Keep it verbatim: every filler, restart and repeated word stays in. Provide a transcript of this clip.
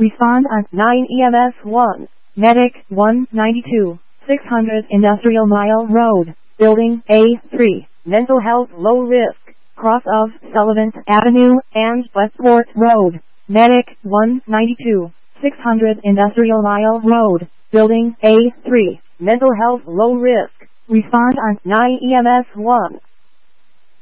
Respond on nine E M S one. Medic one ninety-two. six hundred Industrial Mile Road, Building A three. Mental health low risk. Cross of Sullivan Avenue and Westport Road. Medic one ninety-two. six hundred Industrial Mile Road, Building A three. Mental health low risk. Respond on nine E M S one.